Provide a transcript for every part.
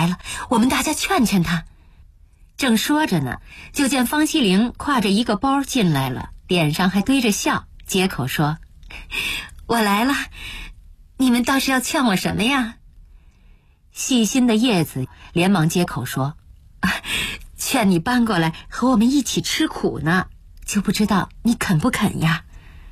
来了，我们大家劝劝他。正说着呢，就见方希龄挎着一个包进来了，脸上还堆着笑，接口说：我来了，你们倒是要劝我什么呀？细心的叶子连忙接口说：劝你搬过来和我们一起吃苦呢，就不知道你肯不肯呀？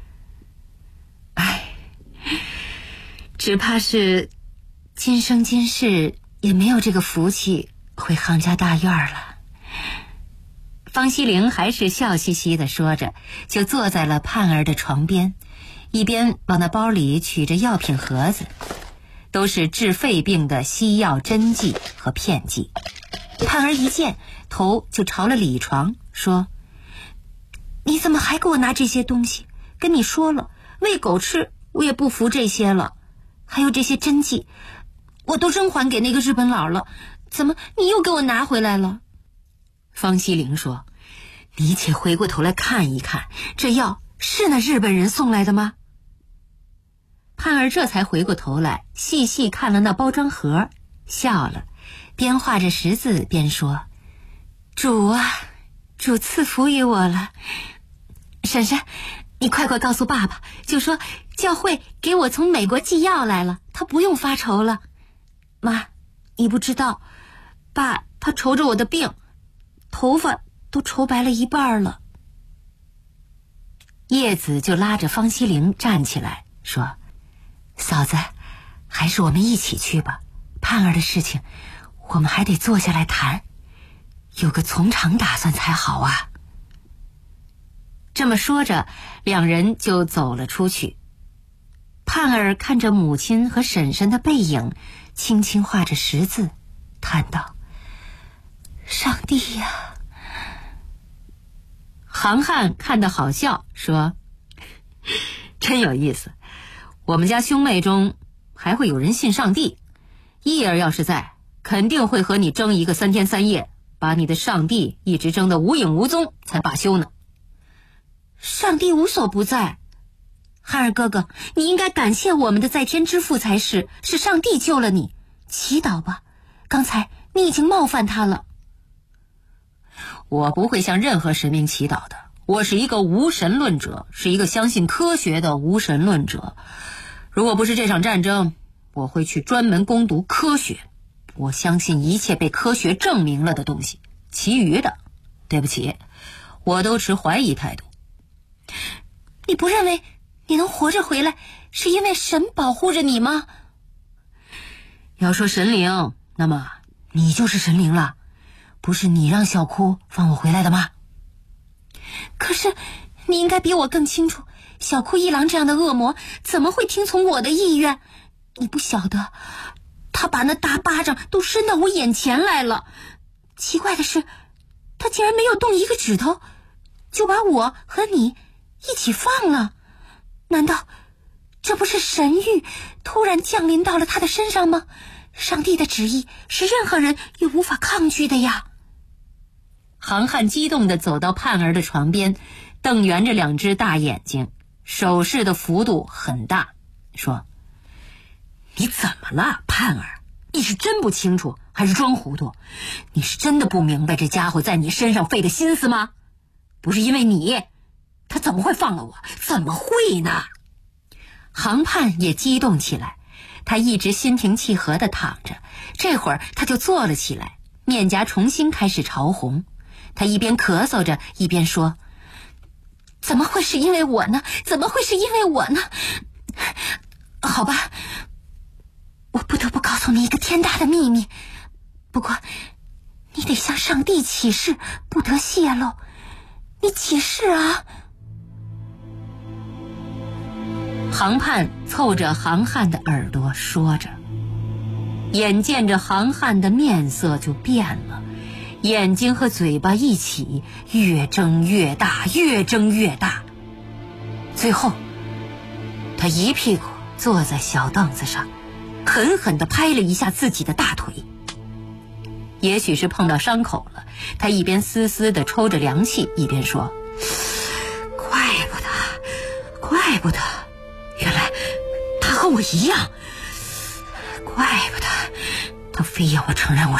只怕是今生今世也没有这个福气回杭家大院了。方希龄还是笑嘻嘻地说着，就坐在了盼儿的床边，一边往那包里取着药品盒子，都是治肺病的西药针剂和片剂。盼儿一见，头就朝了里床，说：你怎么还给我拿这些东西？跟你说了，喂狗吃我也不服这些了，还有这些针剂我都扔还给那个日本佬了，怎么你又给我拿回来了？方希龄说：你且回过头来看一看，这药是那日本人送来的吗？盼儿这才回过头来细细看了那包装盒，笑了，边画着十字边说：主啊，主赐福于我了。婶婶，你快快告诉爸爸，就说教会给我从美国寄药来了，他不用发愁了。妈，你不知道，爸他愁着我的病，头发都愁白了一半了。叶子就拉着方希龄站起来说：嫂子，还是我们一起去吧，盼儿的事情我们还得坐下来谈，有个从长打算才好啊。这么说着，两人就走了出去。盼儿看着母亲和婶婶的背影，轻轻画着十字，叹道：上帝呀！杭汉看得好笑，说：真有意思，我们家兄妹中还会有人信上帝。义儿要是在，肯定会和你争一个3天3夜，把你的上帝一直争得无影无踪才罢休呢。上帝无所不在，汉儿哥哥，你应该感谢我们的在天之父才是，是上帝救了你，祈祷吧，刚才你已经冒犯他了。我不会向任何神明祈祷的，我是一个无神论者，是一个相信科学的无神论者。如果不是这场战争，我会去专门攻读科学，我相信一切被科学证明了的东西，其余的，对不起，我都持怀疑态度。你不认为你能活着回来是因为神保护着你吗？要说神灵，那么你就是神灵了，不是你让小哭放我回来的吗？可是你应该比我更清楚，小哭一郎这样的恶魔怎么会听从我的意愿？你不晓得，他把那大巴掌都伸到我眼前来了，奇怪的是，他竟然没有动一个指头，就把我和你一起放了。难道这不是神谕突然降临到了他的身上吗？上帝的旨意是任何人也无法抗拒的呀。杭汉激动地走到盼儿的床边，瞪圆着两只大眼睛，手势的幅度很大，说：你怎么了，盼儿？你是真不清楚还是装糊涂？你是真的不明白这家伙在你身上费的心思吗？不是因为你，他怎么会放了我？怎么会呢？杭盼也激动起来，他一直心平气和地躺着，这会儿他就坐了起来，面颊重新开始潮红。他一边咳嗽着一边说：怎么会是因为我呢？怎么会是因为我呢？好吧，我不得不告诉你一个天大的秘密，不过你得向上帝起誓，不得泄露。你起誓啊！杭盼凑着杭汉的耳朵说着，眼见着杭汉的面色就变了，眼睛和嘴巴一起越睁越大，越睁越大。最后他一屁股坐在小凳子上，狠狠地拍了一下自己的大腿。也许是碰到伤口了，他一边丝丝地抽着凉气，一边说：怪不得原来他和我一样，怪不得他非要我承认我